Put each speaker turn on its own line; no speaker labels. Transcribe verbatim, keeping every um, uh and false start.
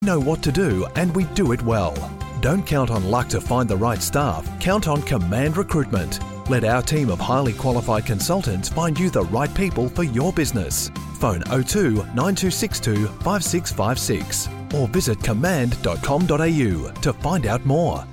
know what to do and we do it well. Don't count on luck to find the right staff. Count on Command Recruitment. Let our team of highly qualified consultants find you the right people for your business. Phone oh two nine two six two five six five six or visit command dot com dot a u to find out more.